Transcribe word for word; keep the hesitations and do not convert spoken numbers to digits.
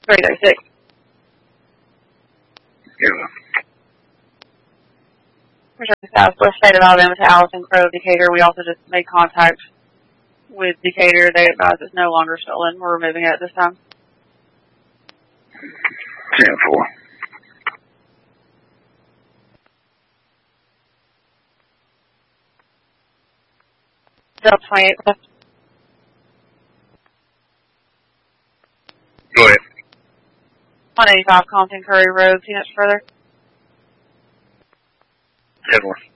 three thirty-six. Yeah. Returning Southwest State of Alabama to Allison Crow, Decatur. We also just made contact with Decatur. They advise it's no longer stolen. We're removing it at this time. ten four. Delta twenty-eight. Go ahead. one eighty-five Compton Curry Road. See much further? ten one.